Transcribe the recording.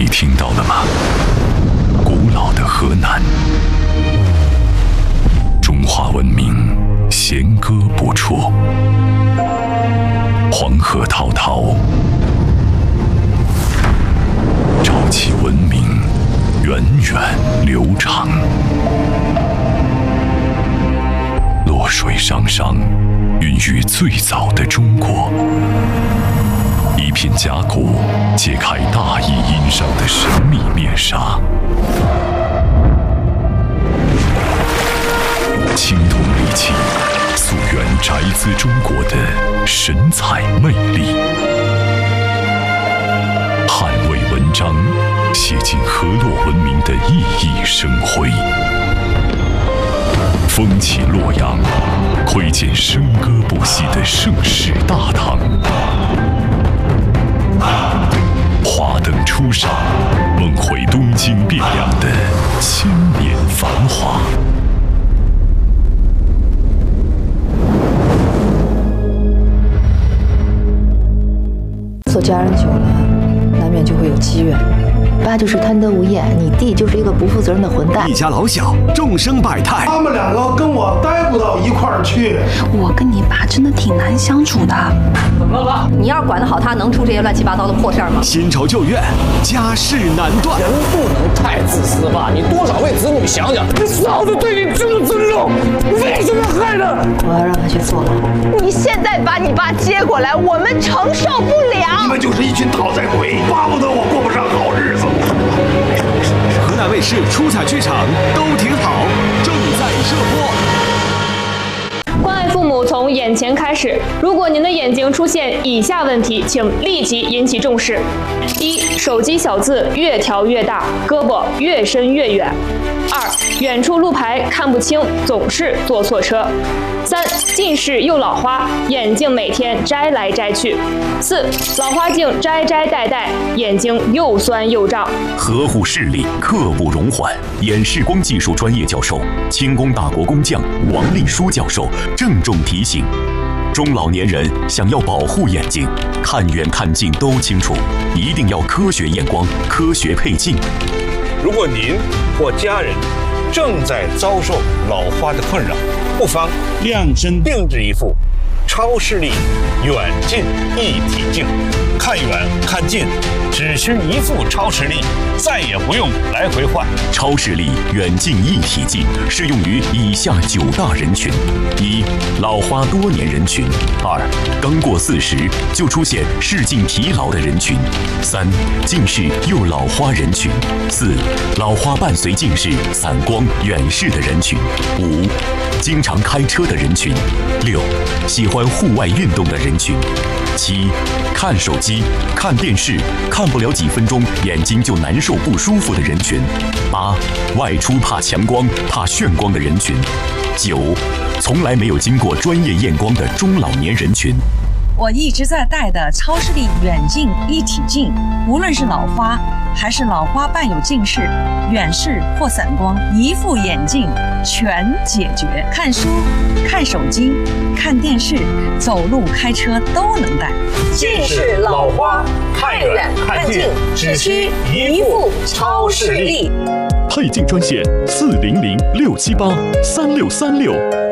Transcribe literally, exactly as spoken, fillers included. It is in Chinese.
听到了吗？古老的河南，中华文明弦歌不辍，黄河滔滔，潮起文明源远流长，弱水汤汤，孕育最早的中国。一片甲骨揭开大义殷商的神秘面纱，青铜礼器溯源宅兹中国的神采魅力，汉魏文章写进河洛文明的熠熠生辉。风起洛阳，窥见笙歌不息的盛世大唐。华灯初上，梦回东京汴梁的千年繁华。 做家人久了，难免就会有积怨。爸就是贪得无厌，你弟就是一个不负责任的混蛋。 一家老小，众生百态。 他们两个跟我待不到一块儿去。 我跟你爸真的挺难相处的。 怎么了？你要是管得好他，能出这些乱七八糟的破事儿吗？ 新仇旧怨，家事难断。 人不能太自私吧？你多少为子女想想。你嫂子对你这么尊重，为什么害他？ 我要让他去坐牢。 你现在把你爸接过来，我们承受不了。 你们就是一群讨债鬼，巴不得我过不上好日子。 河南卫视出彩剧场都挺好，正在热播。 关爱父母从眼前开始。如果您的眼睛出现以下问题，请立即引起重视：一、手机小字越调越大，胳膊越伸越远；二、远处路牌看不清，总是坐错车；三、近视又老花，眼镜每天摘来摘去；四、老花镜摘摘戴戴，眼睛又酸又胀。 呵护视力，刻不容缓。眼视光技术专业教授、清宫大国工匠王立书教授郑重提醒：中老年人想要保护眼睛，看远看近都清楚，一定要科学验光、科学配镜。 如果您或家人正在遭受老花的困扰，不妨量身定制一副超视力远近一体镜，看远看近只需一副超视力，再也不用来回换。 超视力远近一体镜适用于以下九大人群：一、老花多年人群；二、刚过四十就出现视镜疲劳的人群；三、近视又老花人群；四、老花伴随近视、散光、远视的人群；五、经常开车的人群；六、喜欢户外运动的人群；七、看手机、看电视看不了几分钟眼睛就难受不舒服的人群；八、外出怕强光、怕眩光的人群；九、从来没有经过专业验光的中老年人群。 我一直在戴的超视力远近一体镜，无论是老花还是老花伴有近视、远视或散光，一副眼镜全解决。看书、看手机、看电视、走路、开车都能戴。 近视、老花，看远看近，只需一副超视力。 配镜专线：四零零六七八三六三六。